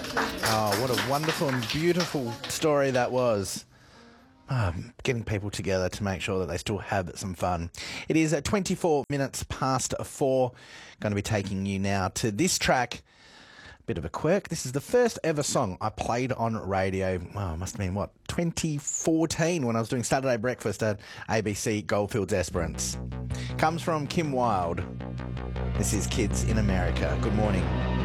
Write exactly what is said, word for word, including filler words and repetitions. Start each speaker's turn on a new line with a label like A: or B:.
A: Oh, what a wonderful and beautiful story that was. Um, getting people together to make sure that they still have some fun. It is at twenty-four minutes past four. Going to be taking you now to this track. Bit of a quirk. This is the first ever song I played on radio. Well, it must have been, what, twenty fourteen when I was doing Saturday Breakfast at A B C Goldfields Esperance. Comes from Kim Wilde. This is Kids in America. Good morning.